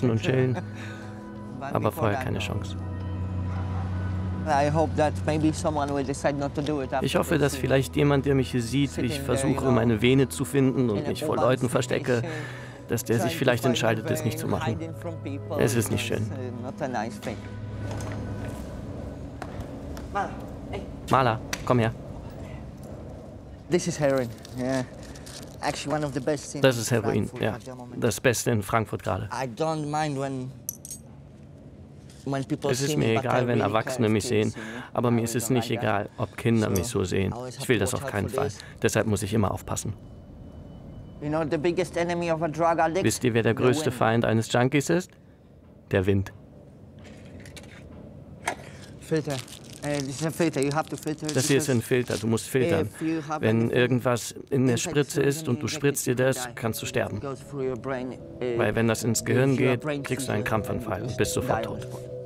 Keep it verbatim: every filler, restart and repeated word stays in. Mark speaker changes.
Speaker 1: essen und chillen. Aber vorher keine Chance. Ich hoffe, dass vielleicht jemand, der mich hier sieht, wie ich versuche, meine Vene zu finden und mich vor Leuten verstecke, dass der sich vielleicht entscheidet, es nicht zu machen. Es ist nicht schön. Mala, komm her.
Speaker 2: Das ist Heroin,
Speaker 1: ja. Das Beste in Frankfurt gerade. Es ist mir egal, wenn Erwachsene mich sehen, aber mir ist es nicht egal, ob Kinder mich so sehen. Ich will das auf keinen Fall. Deshalb muss ich immer aufpassen. Wisst ihr, wer der größte Feind eines Junkies ist? Der Wind.
Speaker 2: Filter.
Speaker 1: Das hier ist ein Filter, du musst filtern. Wenn irgendwas in der Spritze ist und du spritzt dir das, kannst du sterben. Weil wenn das ins Gehirn geht, kriegst du einen Krampfanfall und bist sofort tot.